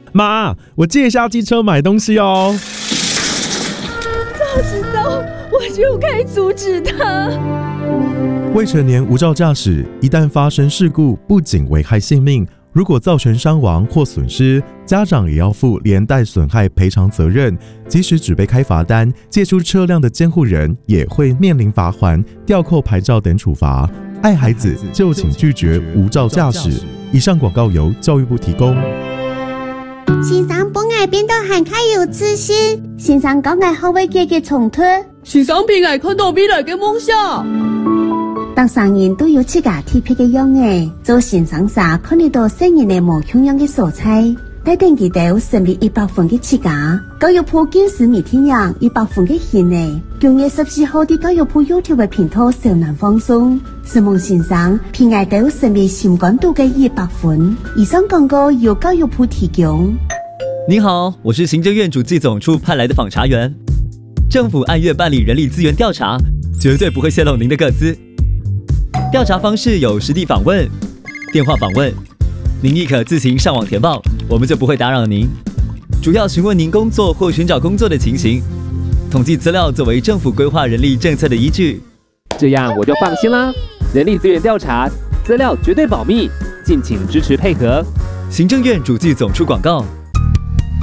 妈，我借一下机车买东西哦。 早知道我就该阻止他。 未成年无照驾驶，一旦发生事故，不仅危害性命，如果造成伤亡或损失，家长也要负连带损害赔偿责任。即使只被开罚单，借出车辆的监护人也会面临罚锾、吊扣牌照等处罚。爱孩子就请拒绝无照驾驶。以上广告由教育部提供。 先生本爱变得很开有自信，先生讲爱好为自己冲突， 先生偏爱看到未来嘅梦想。 当商人都有自家特别嘅样嘅，做先生啥看得到新人嘅无穷样嘅素材，带定佢哋成为100分嘅自家。教育部今時每天讓100分嘅獻呢，9月14號的教育部 YouTube 嘅頻道上南放送，希望先生偏愛到成為新感度嘅100分。以上廣告由教育部提供。 您好，我是行政院主计總處派來的訪查員。政府按月辦理人力資源調查，絕對不會泄露您的個資。調查方式有實地訪問、電話訪問，您亦可自行上網填報，我們就不會打擾您。主要詢問您工作或尋找工作的情形，統計資料作為政府規劃人力政策的依據。 這樣我就放心啦。人力資源調查資料絕對保密，敬請支持配合。 行政院主計總處廣告。